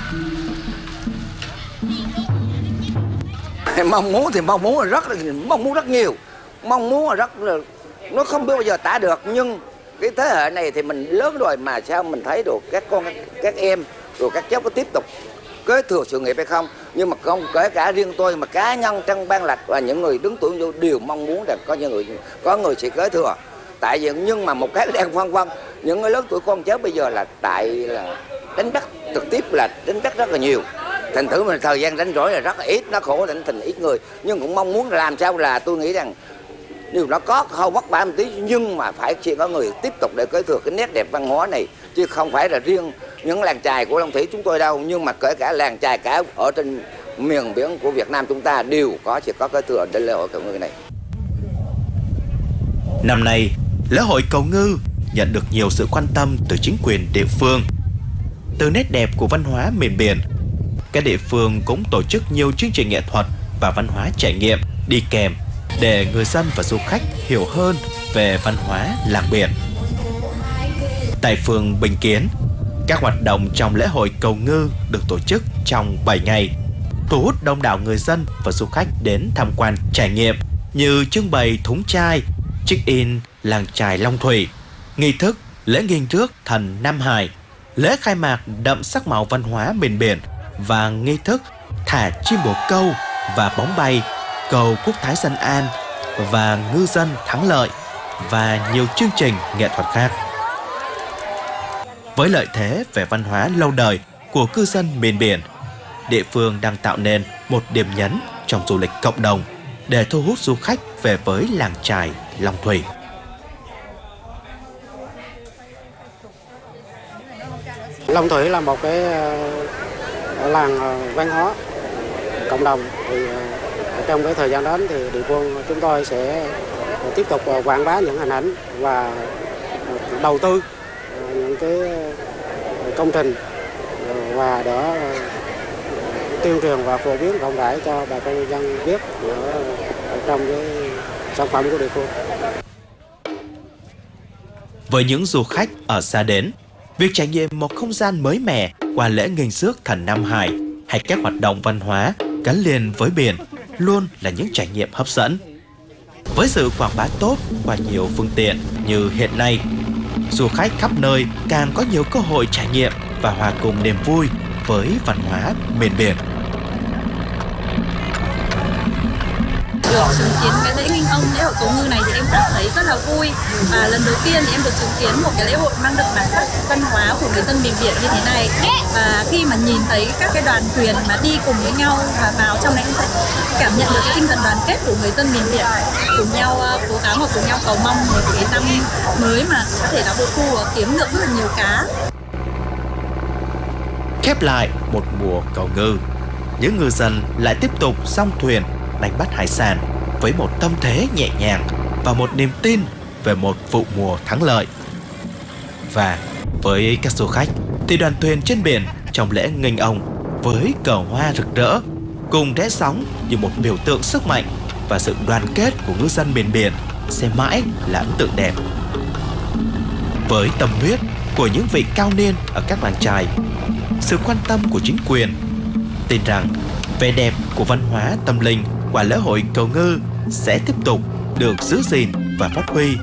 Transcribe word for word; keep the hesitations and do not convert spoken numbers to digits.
Mong muốn thì mong muốn là rất là mong muốn rất nhiều, mong muốn là rất là nó không biết bao giờ tả được. Nhưng cái thế hệ này thì mình lớn rồi mà sao mình thấy được các con các em rồi các cháu có tiếp tục kế thừa sự nghiệp hay không. Nhưng mà không kể cả riêng tôi mà cá nhân trong ban Lạch và những người đứng tuổi vô đều mong muốn rằng có những người có người sẽ kế thừa. Tại vì nhưng mà một cái đang phân vân, những người lớn tuổi con cháu bây giờ là tại là đánh bắt trực tiếp là đánh bắt rất là nhiều, thành thử mà thời gian rảnh rỗi là rất là ít, nó khổ thành thành ít người. Nhưng cũng mong muốn làm sao là tôi nghĩ rằng điều nó có hơi vất vả một tí nhưng mà phải chỉ có người tiếp tục để kế thừa cái nét đẹp văn hóa này, chứ không phải là riêng những làng chài của Long Thủy chúng tôi đâu, nhưng mà kể cả làng chài cả ở trên miền biển của Việt Nam chúng ta đều có sẽ có kế thừa đến lễ hội cầu ngư này. Năm nay, lễ hội cầu ngư nhận được nhiều sự quan tâm từ chính quyền địa phương. Từ nét đẹp của văn hóa miền biển, các địa phương cũng tổ chức nhiều chương trình nghệ thuật và văn hóa trải nghiệm đi kèm để người dân và du khách hiểu hơn về văn hóa làng biển. Tại phường Bình Kiến, các hoạt động trong lễ hội cầu ngư được tổ chức trong bảy ngày, thu hút đông đảo người dân và du khách đến tham quan trải nghiệm như trưng bày thúng chai, check-in làng chài Long Thủy, nghi thức lễ nghinh rước thần Nam Hải, lễ khai mạc đậm sắc màu văn hóa miền biển và nghi thức thả chim bồ câu và bóng bay, cầu quốc thái dân an và ngư dân thắng lợi và nhiều chương trình nghệ thuật khác. Với lợi thế về văn hóa lâu đời của cư dân miền biển, địa phương đang tạo nên một điểm nhấn trong du lịch cộng đồng để thu hút du khách về với làng chài Long Thủy. Long Thủy là một cái làng văn hóa cộng đồng, thì trong cái thời gian đến thì địa phương chúng tôi sẽ tiếp tục quảng bá những hình ảnh và đầu tư những cái công trình và để tuyên truyền và phổ biến rộng rãi cho bà con nhân dân biết ở trong cái sản phẩm của địa phương. Với những du khách ở xa đến, việc trải nghiệm một không gian mới mẻ qua lễ nghinh rước thần Nam Hải hay các hoạt động văn hóa gắn liền với biển luôn là những trải nghiệm hấp dẫn. Với sự quảng bá tốt qua nhiều phương tiện như hiện nay, du khách khắp nơi càng có nhiều cơ hội trải nghiệm và hòa cùng niềm vui với văn hóa miền biển. Được chứng kiến cái lễ nghinh ông lễ hội cầu ngư này thì em cảm thấy rất là vui, và lần đầu tiên thì em được chứng kiến một cái lễ hội mang đậm bản sắc văn hóa của người dân miền biển như thế này. Và khi mà nhìn thấy các cái đoàn thuyền mà đi cùng với nhau và vào trong đấy, cũng cảm nhận được cái tinh thần đoàn kết của người dân miền biển, cùng nhau cố gắng và cùng nhau cầu mong một cái năm mới mà có thể là bội thu kiếm được rất là nhiều cá. Khép lại một mùa cầu ngư, những ngư dân lại tiếp tục song thuyền đánh bắt hải sản với một tâm thế nhẹ nhàng và một niềm tin về một vụ mùa thắng lợi. Và với các du khách thì đoàn thuyền trên biển trong lễ nghinh ông với cờ hoa rực rỡ cùng rẽ sóng như một biểu tượng sức mạnh và sự đoàn kết của ngư dân miền biển sẽ mãi là ấn tượng đẹp. Với tâm huyết của những vị cao niên ở các làng chài, sự quan tâm của chính quyền, tin rằng vẻ đẹp của văn hóa tâm linh qua lễ hội cầu ngư sẽ tiếp tục được giữ gìn và phát huy